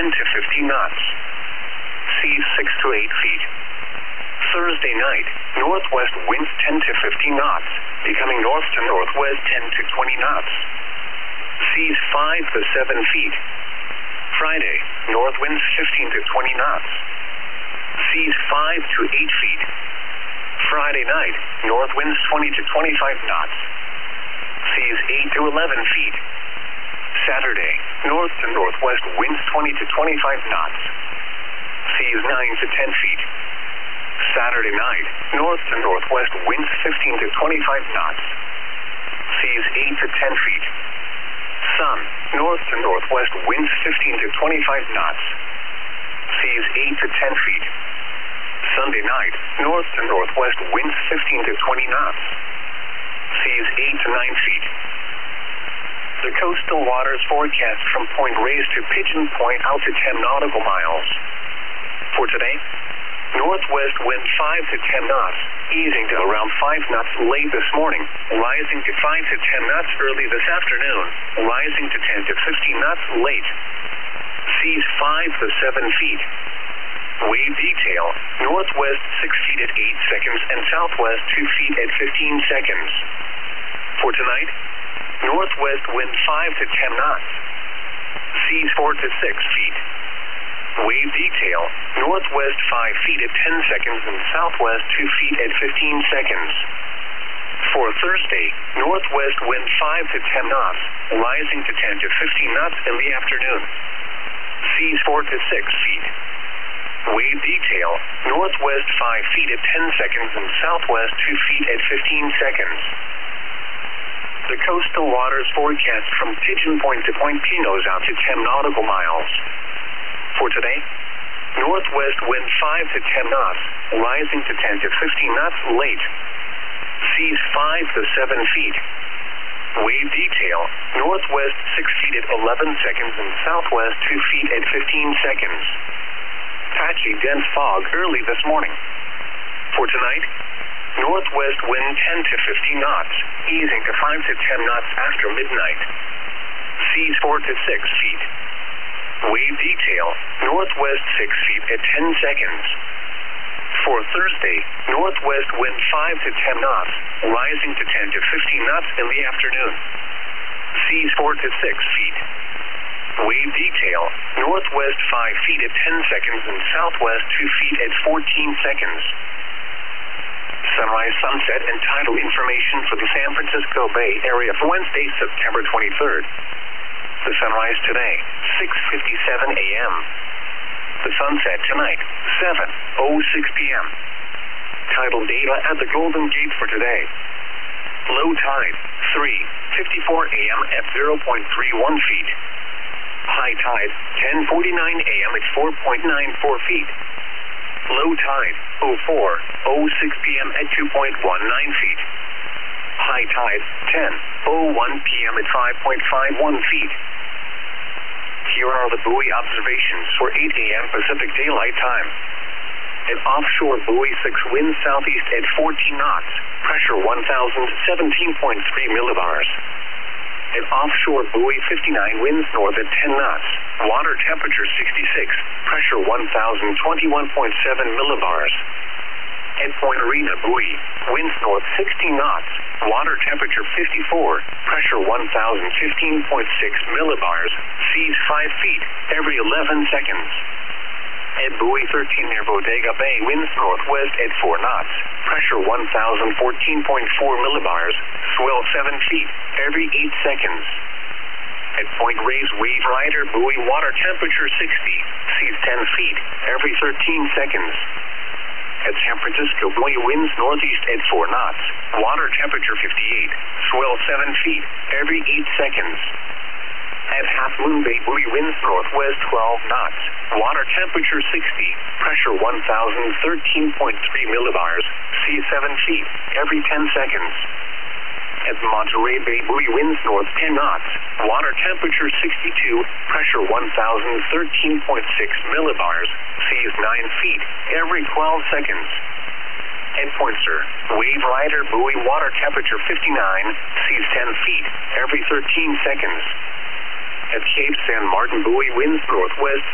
to 15 knots. Seas 6 to 8 feet. Thursday night, northwest winds 10 to 15 knots, becoming north to northwest 10 to 20 knots. Seas 5 to 7 feet. Friday, north winds 15 to 20 knots. Seas 5 to 8 feet. Friday night, north winds 20 to 25 knots. Seas 8 to 11 feet. Saturday, north to northwest winds 20 to 25 knots. Seas 9 to 10 feet. Saturday night, north to northwest winds 15 to 25 knots. Seas 8 to 10 feet. Sun, north to northwest winds 15 to 25 knots. Seas 8 to 10 feet. Sunday night, north to northwest winds 15 to 20 knots. Seas 8 to 9 feet. The coastal waters forecast from Point Reyes to Pigeon Point out to 10 nautical miles. For today, northwest wind 5 to 10 knots, easing to around 5 knots late this morning, rising to 5 to 10 knots early this afternoon, rising to 10 to 15 knots late. Seas 5 to 7 feet. Wave detail, northwest 6 feet at 8 seconds and southwest 2 feet at 15 seconds. For tonight, northwest wind 5 to 10 knots. Seas 4 to 6 feet. Wave detail, northwest 5 feet at 10 seconds and southwest 2 feet at 15 seconds. For Thursday, northwest wind 5 to 10 knots, rising to 10 to 15 knots in the afternoon. Seas 4 to 6 feet. Wave detail, northwest 5 feet at 10 seconds and southwest 2 feet at 15 seconds. The coastal waters forecast from Pigeon Point to Point Pinos out to 10 nautical miles. For today, northwest wind 5 to 10 knots, rising to 10 to 15 knots late. Seas 5 to 7 feet. Wave detail, northwest 6 feet at 11 seconds and southwest 2 feet at 15 seconds. Patchy dense fog early this morning. For tonight, northwest wind 10 to 15 knots, easing to 5 to 10 knots after midnight. Seas 4 to 6 feet. Wave detail, northwest 6 feet at 10 seconds. For Thursday, northwest wind 5 to 10 knots, rising to 10 to 15 knots in the afternoon. Seas 4 to 6 feet. Wave detail, northwest 5 feet at 10 seconds and southwest 2 feet at 14 seconds. Sunrise, sunset, and tidal information for the San Francisco Bay Area for Wednesday, September 23rd. The sunrise today, 6:57 a.m. The sunset tonight, 7:06 p.m. Tidal data at the Golden Gate for today. Low tide, 3:54 a.m. at 0.31 feet. High tide, 10:49 a.m. at 4.94 feet. Low tide, 04:06 p.m. at 2.19 feet. High tide, 10:01 p.m. at 5.51 feet. Here are the buoy observations for 8 a.m. Pacific Daylight Time. An offshore buoy 6 winds southeast at 14 knots, pressure 1,017.3 millibars. An offshore buoy 59 winds north at 10 knots, water temperature 66, pressure 1,021.7 millibars. At Point Arena buoy, winds north 16 knots, water temperature 54, pressure 1,015.6 millibars, seas 5 feet every 11 seconds. At buoy 13 near Bodega Bay, winds northwest at 4 knots, pressure 1,014.4 millibars, swell 7 feet every 8 seconds. At Point Reyes Wave Rider buoy, water temperature 60, seas 10 feet every 13 seconds. At San Francisco buoy, winds northeast at 4 knots, water temperature 58, swell 7 feet every 8 seconds. At Half Moon Bay buoy, winds northwest 12 knots, water temperature 60, pressure 1,013.3 millibars, seas 7 feet every 10 seconds. At Monterey Bay buoy, winds north 10 knots, water temperature 62, pressure 1,013.6 millibars, seas 9 feet every 12 seconds. At Point Sur, Wave Rider buoy, water temperature 59, seas 10 feet every 13 seconds. At Cape San Martin buoy, winds northwest